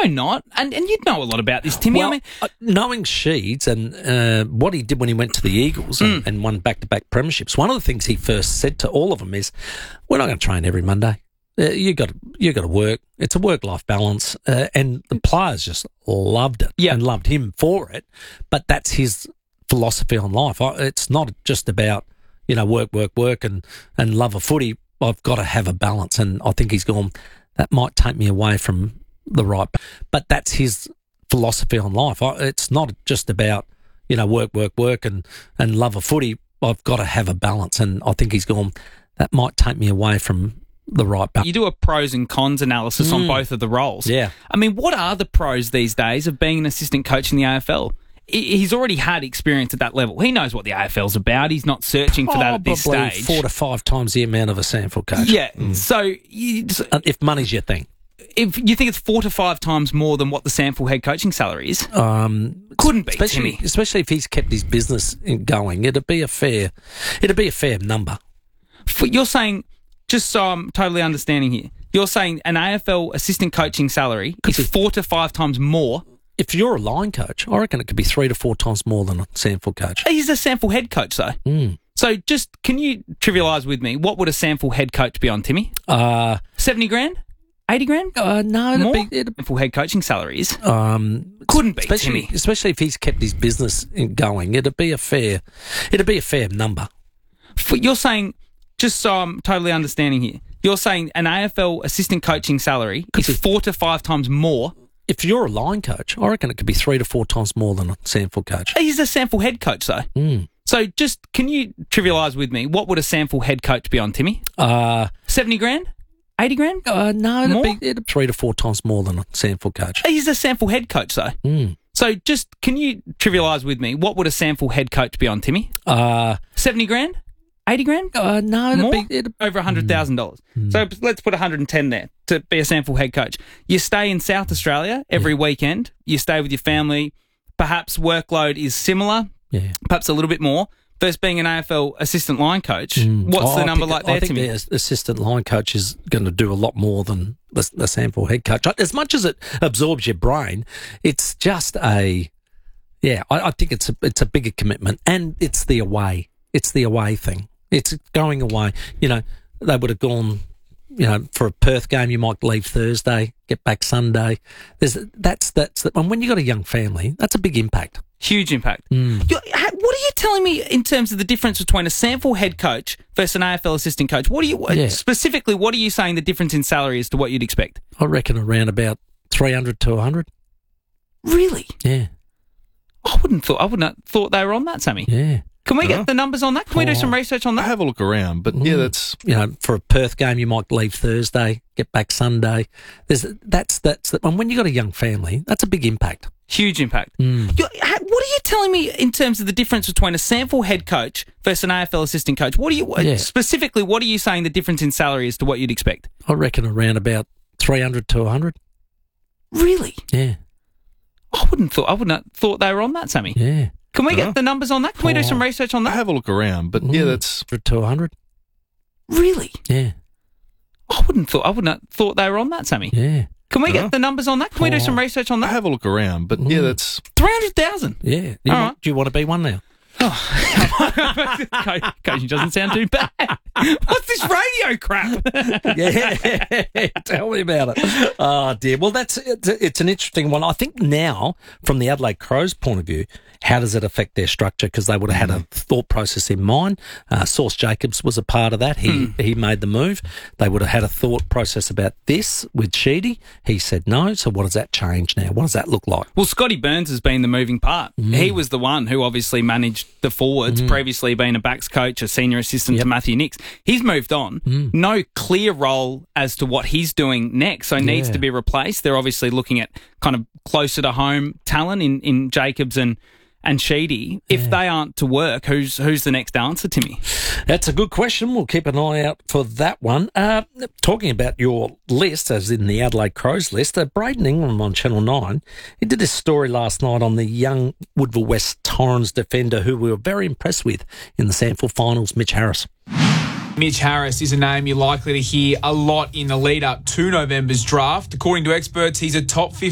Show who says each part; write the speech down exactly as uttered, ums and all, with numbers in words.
Speaker 1: not. And and you'd know a lot about this, Timmy.
Speaker 2: Well,
Speaker 1: I mean,
Speaker 2: uh, knowing Sheeds and uh, what he did when he went to the Eagles and,
Speaker 1: Mm.
Speaker 2: and won back-to-back premierships, one of the things he first said to all of them is, we're not going to train every Monday. Uh, you got you got to work. It's a work-life balance. Uh, and the players just loved it
Speaker 1: Yeah.
Speaker 2: and loved him for it. But that's his philosophy on life. I, it's not just about, you know, work, work, work and, and love of footy. I've got to have a balance. And I think he's gone, that might take me away from the right. But that's his philosophy on life. I, it's not just about, you know, work, work, work and, and love of footy. I've got to have a balance. And I think he's gone, that might take me away from the right balance.
Speaker 1: you do a pros and cons analysis on
Speaker 2: Mm.
Speaker 1: both of the roles.
Speaker 2: Yeah.
Speaker 1: I mean, what are the pros these days of being an assistant coach in the A F L? He- He's already had experience at that level. He knows what the A F L's about. He's not searching for that at this
Speaker 2: Probably
Speaker 1: stage.
Speaker 2: four to five times the amount of a Sanford coach.
Speaker 1: Yeah. So you,
Speaker 2: Uh, If money's your thing.
Speaker 1: if you think it's four to five times more than what the Sample head coaching salary is,
Speaker 2: Um,
Speaker 1: couldn't be,
Speaker 2: especially,
Speaker 1: Timmy.
Speaker 2: especially if he's kept his business in- going, it'd be a fair, it'd be a fair number.
Speaker 1: For- You're saying, just so I'm totally understanding here, you're saying an A F L assistant coaching salary is
Speaker 2: be.
Speaker 1: four to five times more.
Speaker 2: If you're a line coach, I reckon it could be three to four times more than a Sanford coach.
Speaker 1: He's a Sample head coach, though.
Speaker 2: Mm.
Speaker 1: So just, can you trivialise with me, what would a Sample head coach be on, Timmy?
Speaker 2: Uh,
Speaker 1: seventy grand? eighty grand?
Speaker 2: uh, no, it'd
Speaker 1: More?
Speaker 2: be, it'd,
Speaker 1: Sample head coaching salary is.
Speaker 2: um,
Speaker 1: Couldn't be,
Speaker 2: especially,
Speaker 1: Timmy.
Speaker 2: especially if he's kept his business in- going, it'd be a fair, it'd be a fair number.
Speaker 1: For- You're saying, just so I'm totally understanding here, you're saying an A F L assistant coaching salary
Speaker 2: Could
Speaker 1: is
Speaker 2: be.
Speaker 1: four to five times more.
Speaker 2: If you're a line coach, I reckon it could be three to four times more than a Sanford coach.
Speaker 1: He's a Sample head coach, though.
Speaker 2: Mm.
Speaker 1: So just, can you trivialise with me, what would a Sample head coach be on, Timmy?
Speaker 2: Uh,
Speaker 1: seventy grand? eighty grand?
Speaker 2: uh, no, it'd
Speaker 1: More?
Speaker 2: be it'd three to four times more than a Sanford coach.
Speaker 1: He's a Sample head coach, though.
Speaker 2: Mm.
Speaker 1: So just, can you trivialise with me, what would a Sample head coach be on, Timmy?
Speaker 2: Uh,
Speaker 1: seventy grand? eighty grand?
Speaker 2: uh, no, it'd
Speaker 1: More?
Speaker 2: be it'd,
Speaker 1: Over one hundred thousand dollars. So let's put one hundred ten there to be a Sample head coach. You stay in South Australia every weekend. You stay with your family. Perhaps workload is similar,
Speaker 2: yeah.
Speaker 1: perhaps a little bit more. Versus being an A F L assistant line coach. What's
Speaker 2: Oh,
Speaker 1: the
Speaker 2: I
Speaker 1: number
Speaker 2: think-
Speaker 1: like there,
Speaker 2: I think
Speaker 1: Timmy?
Speaker 2: the ass- assistant line coach is going to do a lot more than the, the Sanford head coach. As much as it absorbs your brain, it's just a yeah. I, I think it's a it's a bigger commitment, and it's the away. It's the away thing. It's going away. You know, they would have gone. You know, for a Perth game, you might leave Thursday, get back Sunday. There's that's that's and when you got a young family, that's a big impact.
Speaker 1: Huge impact.
Speaker 2: Mm.
Speaker 1: You- ha- What are you telling me in terms of the difference between a Sample head coach versus an A F L assistant coach? What are you
Speaker 2: Yeah.
Speaker 1: specifically? What are you saying the difference in salary is to what you'd expect?
Speaker 2: I reckon around about three hundred to one hundred.
Speaker 1: Really?
Speaker 2: Yeah,
Speaker 1: I wouldn't thought. I wouldn't have thought they were on that, Sammy.
Speaker 2: yeah.
Speaker 1: Can we
Speaker 3: Yeah.
Speaker 1: get the numbers on that? Can we do
Speaker 2: Oh.
Speaker 1: some research on
Speaker 3: I
Speaker 1: that?
Speaker 3: have a look around, but yeah,
Speaker 2: Mm.
Speaker 3: that's
Speaker 2: You know, for a Perth game, you might leave Thursday, get back Sunday. There's that's that's and when you got a young family, that's a big impact.
Speaker 1: Huge impact.
Speaker 2: Mm.
Speaker 1: You- ha- What are you telling me in terms of the difference between a Sample head coach versus an A F L assistant coach? What are you
Speaker 2: Yeah.
Speaker 1: specifically? What are you saying the difference in salary is to what you'd expect?
Speaker 2: I reckon around about three hundred to one hundred.
Speaker 1: Really?
Speaker 2: Yeah,
Speaker 1: I wouldn't thought. I wouldn't have thought they were on that, Sammy.
Speaker 2: yeah.
Speaker 1: Can we
Speaker 3: Yeah.
Speaker 1: get the numbers on that? Can we do
Speaker 2: Oh.
Speaker 1: some research on
Speaker 3: I
Speaker 1: that?
Speaker 3: have a look around, but yeah,
Speaker 2: Mm.
Speaker 3: that's
Speaker 2: one hundred to one hundred.
Speaker 1: Really?
Speaker 2: Yeah,
Speaker 1: I wouldn't thought. I wouldn't have thought they were on that, Sammy.
Speaker 2: yeah,
Speaker 1: Can we
Speaker 3: Yeah.
Speaker 1: get the numbers on that? Can we do
Speaker 2: Oh.
Speaker 1: some research on
Speaker 3: I
Speaker 1: that?
Speaker 3: have a look around, but yeah,
Speaker 2: Mm.
Speaker 3: that's
Speaker 1: Three hundred thousand.
Speaker 2: yeah. You
Speaker 1: All
Speaker 2: want-
Speaker 1: right.
Speaker 2: Do you want to be one now?
Speaker 1: Coaching doesn't sound too bad. What's this radio crap?
Speaker 2: Yeah, tell me about it. Oh dear. Well, that's it's, it's an interesting one. I think now, from the Adelaide Crows' point of view, how does it affect their structure? Because they would have had a thought process in mind. Uh, Source Jacobs was a part of that. He he made the move. They would have had a thought process about this with Sheedy. He said no. So what does that change now? What does that look like?
Speaker 1: Well, Scotty Burns has been the moving part.
Speaker 2: Mm.
Speaker 1: He was the one who obviously managed the forwards, previously being a backs coach, a senior assistant
Speaker 2: Yep.
Speaker 1: to Matthew Nix. He's moved on.
Speaker 2: Mm.
Speaker 1: No clear role as to what he's doing next, so needs
Speaker 2: Yeah.
Speaker 1: to be replaced. They're obviously looking at kind of closer to home talent in, in Jacobs and and Sheedy. If they aren't to work, who's who's the next answer, Timmy?
Speaker 2: That's a good question. We'll keep an eye out for that one. Uh, talking about your list, as in the Adelaide Crows list, uh, Braden Ingram on Channel nine, he did this story last night on the young Woodville West Torrens defender who we were very impressed with in the Sanford finals, Mitch Harris.
Speaker 4: Mitch Harris is a name you're likely to hear a lot in the lead up to November's draft. According to experts, he's a top fifty